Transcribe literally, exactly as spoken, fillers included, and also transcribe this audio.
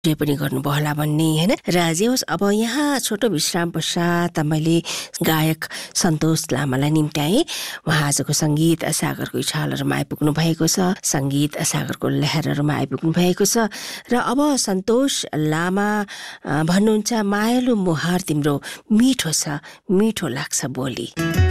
जे पनि गर्नुभयो होला भन्ने हैन। र जे होस् अब यहाँ छोटो विश्राम पश्चात मैले गायक सन्तोष लामालाई निम्त्याएँ। उहाँ आजको सङ्गीत सागरको इच्छालहरूमा आइपुग्नु भएको छ, सङ्गीत सागरको लहरहरूमा आइपुग्नु भएको छ। र अब सन्तोष लामा भन्नुहुन्छ, मायालु मुहार तिम्रो मिठो छ, मिठो लाग्छ बोली।